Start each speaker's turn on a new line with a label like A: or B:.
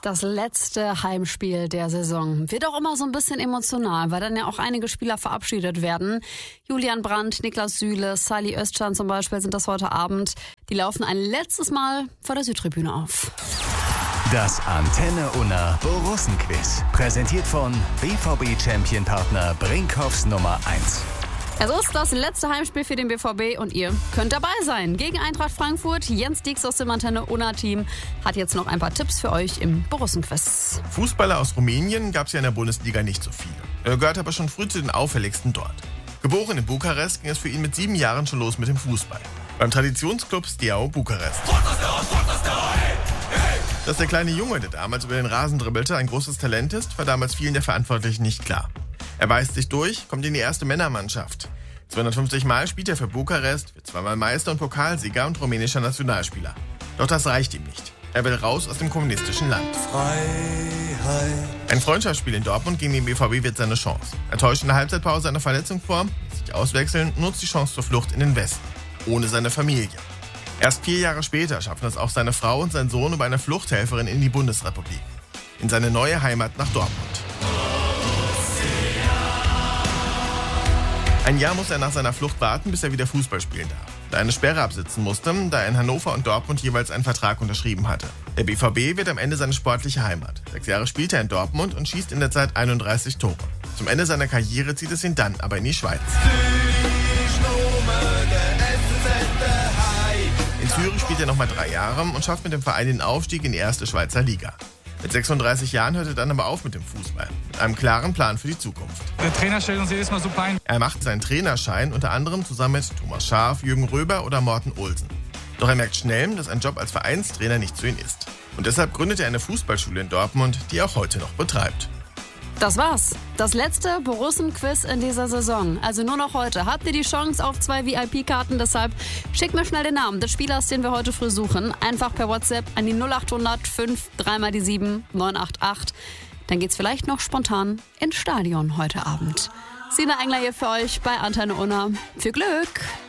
A: Das letzte Heimspiel der Saison wird auch immer so ein bisschen emotional, weil dann ja auch einige Spieler verabschiedet werden. Julian Brandt, Niklas Süle, Salih Özcan zum Beispiel sind das heute Abend. Die laufen ein letztes Mal vor der Südtribüne auf.
B: Das Antenne Unna Borussen-Quiz, präsentiert von BVB-Champion-Partner Brinkhoffs Nummer 1.
A: Es ist das letzte Heimspiel für den BVB und ihr könnt dabei sein. Gegen Eintracht Frankfurt. Jens Dieks aus dem Antenne Unna-Team hat jetzt noch ein paar Tipps für euch im Borussen-Quiz.
C: Fußballer aus Rumänien gab es ja in der Bundesliga nicht so viele. Er gehört aber schon früh zu den auffälligsten dort. Geboren in Bukarest ging es für ihn mit 7 Jahren schon los mit dem Fußball. Beim Traditionsclub Steaua Bukarest. Dass der kleine Junge, der damals über den Rasen dribbelte, ein großes Talent ist, war damals vielen der Verantwortlichen nicht klar. Er beißt sich durch, kommt in die erste Männermannschaft. 250 Mal spielt er für Bukarest, wird zweimal Meister und Pokalsieger und rumänischer Nationalspieler. Doch das reicht ihm nicht. Er will raus aus dem kommunistischen Land.
D: Freiheit.
C: Ein Freundschaftsspiel in Dortmund gegen den BVB wird seine Chance. Er täuscht in der Halbzeitpause eine Verletzung vor, lässt sich auswechseln und nutzt die Chance zur Flucht in den Westen. Ohne seine Familie. Erst 4 Jahre später schaffen es auch seine Frau und sein Sohn über eine Fluchthelferin in die Bundesrepublik. In seine neue Heimat nach Dortmund. Ein Jahr muss er nach seiner Flucht warten, bis er wieder Fußball spielen darf. Da er eine Sperre absitzen musste, da er in Hannover und Dortmund jeweils einen Vertrag unterschrieben hatte. Der BVB wird am Ende seine sportliche Heimat. 6 Jahre spielt er in Dortmund und schießt in der Zeit 31 Tore. Zum Ende seiner Karriere zieht es ihn dann aber in die Schweiz. In Zürich spielt er nochmal 3 Jahre und schafft mit dem Verein den Aufstieg in die erste Schweizer Liga. Mit 36 Jahren hört er dann aber auf mit dem Fußball. Mit einem klaren Plan für die Zukunft.
E: Der Trainer stellt uns jedes Mal super ein.
C: Er macht seinen Trainerschein unter anderem zusammen mit Thomas Schaaf, Jürgen Röber oder Morten Olsen. Doch er merkt schnell, dass ein Job als Vereinstrainer nicht zu ihm ist. Und deshalb gründet er eine Fußballschule in Dortmund, die er auch heute noch betreibt.
A: Das war's. Das letzte Borussen-Quiz in dieser Saison. Also nur noch heute. Habt ihr die Chance auf 2 VIP-Karten? Deshalb schickt mir schnell den Namen des Spielers, den wir heute früh suchen. Einfach per WhatsApp an die 0800 5 3 mal die 7 988. Dann geht's vielleicht noch spontan ins Stadion heute Abend. Sina Engler hier für euch bei Antenne Unna. Viel Glück!